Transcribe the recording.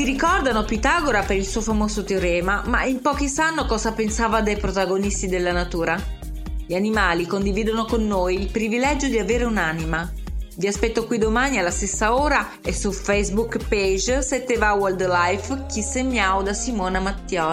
ricordano Pitagora per il suo famoso teorema, ma in pochi sanno cosa pensava dei protagonisti della natura. Gli animali condividono con noi il privilegio di avere un'anima. Vi aspetto qui domani alla stessa ora e su Facebook page 7 va Wildlife Kiss e Miau da Simona Mattioli.